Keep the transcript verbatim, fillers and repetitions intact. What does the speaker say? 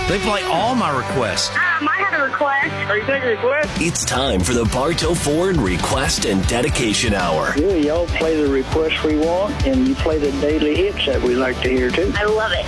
They play all my requests. Um, I have a request. Are you taking requests? It's time for the Bartow Ford Request and Dedication Hour. Yeah, y'all play the requests we want, and you play the daily hits that we like to hear, too. I love it.